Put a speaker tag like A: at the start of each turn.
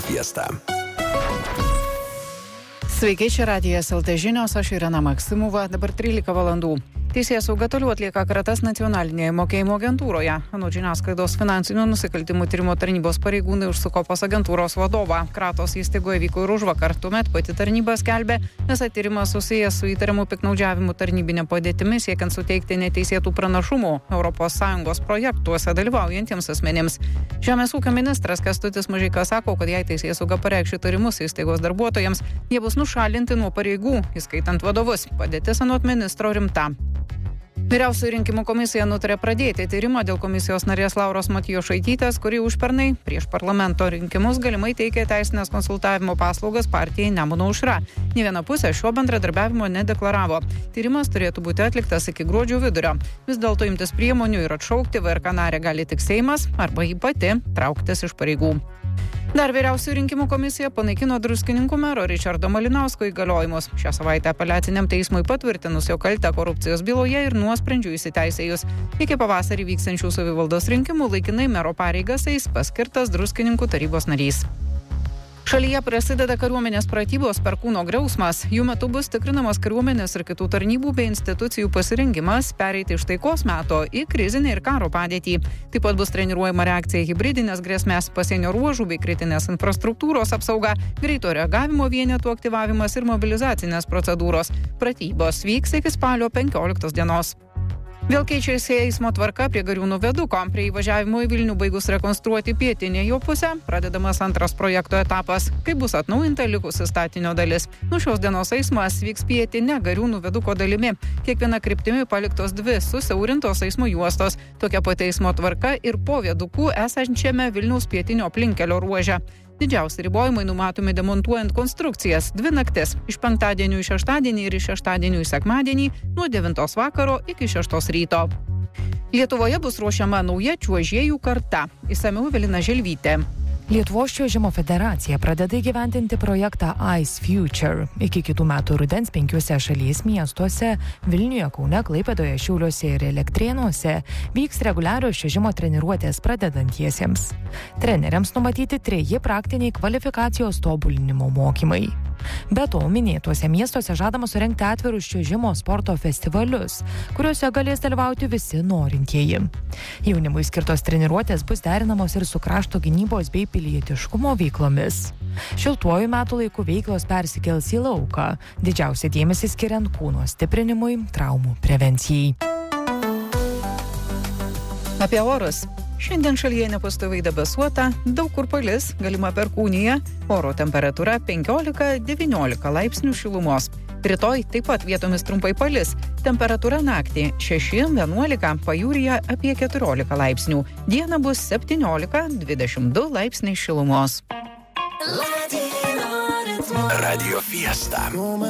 A: Fiesta.
B: Sveiki, čia Radijas LT žinios, aš Irena Maksimova, dabar 13 valandų. Teisėsauga toliau atlieka kratas nacionalinėje mokėjimo agentūroje. Anot žiniasklaidos finansinių nusikaltimų tyrimo tarnybos pareigūnai užsuko pas agentūros vadovą. Kratos įstaigoje vyko ir užvakar. Tuomet pati tarnyba skelbė, esą tyrimas susijęs su įtariamu piktnaudžiavimu tarnybinė padėtimi, siekiant suteikti neteisėtų pranašumų ES projektuose dalyvaujantiems asmenims. Žemės ūkio ministras Kęstutis Mažeika sako, kad jei teisėsauga pareikš įtarimus įstaigos darbuotojams, jie bus nušalinti nuo pareigų, įskaitant vadovus. Padėtis anot ministro rimta. Vyriausioji rinkimų komisija nutarė pradėti tyrimą dėl komisijos narės Lauros Matijošaitytės, kuri užpernai prieš parlamento rinkimus galimai teikė teisinės konsultavimo paslaugas partijai Nemuno aušra. Nė viena pusė šio bendradarbiavimo nedeklaravo. Tyrimas turėtų būti atliktas iki gruodžio vidurio. Vis dėlto imtis priemonių ir atšaukti VRK narę gali tik Seimas arba ji pati trauktis iš pareigų. Dar vyriausioji rinkimų komisija panaikino Druskininkų mero Ričardo Malinausko įgaliojimus. Šią savaitę apeliaciniam teismui patvirtinus jo kaltę korupcijos byloje ir nuosprendžių įsiteisėjus. Iki pavasarį vyksiančių savivaldos rinkimų laikinai mero pareigas eis paskirtas Druskininkų tarybos narys. Šalyje prasideda kariuomenės pratybos Perkūno griausmas. Jų metu bus tikrinamas kariuomenės ir kitų tarnybų bei institucijų pasirengimas pereiti iš taikos meto į krizinę ir karo padėtį. Taip pat bus treniruojama reakcija į hibridinės grėsmės, pasienio ruožų bei kritinės infrastruktūros apsauga, greito reagavimo vienetų aktyvavimas ir mobilizacinės procedūros. Pratybos vyks iki spalio 15 dienos. Vėl keičiasi eismo tvarka prie Gariūnų viaduko. Prie įvažiavimo į Vilnių baigus rekonstruoti pietinę jo pusę, pradedamas antras projekto etapas, kai bus atnaujinta likusi statinio dalis. Nuo šios dienos eismas vyks pietinė Gariūnų viaduko dalimi. Kiekviena kryptimi paliktos dvi susiaurintos eismo juostos. Tokia pat eismo tvarka ir po viaduku esančiame Vilniaus pietinio aplinkelio ruože. Didžiausi ribojimai numatomi demontuojant konstrukcijas 2 naktis iš penktadienio į šeštadienį ir iš šeštadienio į sekmadienį nuo 9 vakaro iki 6 ryto. Lietuvoje bus ruošiama nauja čiuožėjų karta. Išsamiau Evelina Želvytė.
C: Lietuvos čiuožimo federacija pradeda įgyvendinti projektą Ice Future. Iki kitų metų rudens 5 šalies miestuose – Vilniuje, Kaune, Klaipėdoje, Šiauliuose ir Elektrėnuose – vyks reguliarios čiuožimo treniruotės pradedantiesiems. Treneriams numatyti 3 praktiniai kvalifikacijos tobulinimo mokymai. Be to, minėtuose miestuose žadama surengti atvirus čiuožimo sporto festivalius, kuriuose galės dalyvauti visi norintieji. Jaunimui skirtos treniruotės bus derinamos ir su krašto gynybos bei pilietiškumo veiklomis. Šiltuoju metų laiku veiklos persikels į lauką, didžiausią dėmesį skiriant kūno stiprinimui, traumų prevencijai.
B: Apie orus. Šiandien šalyje nepastoviai debesuota, daug kur palis, galima perkūnija, oro temperatūra 15-19 laipsnių šilumos. Rytoj taip pat vietomis trumpai palis, temperatūra naktį 6-11, pajūryje apie 14 laipsnių, dieną bus 17-22 laipsniai šilumos.
A: Radio Fiesta.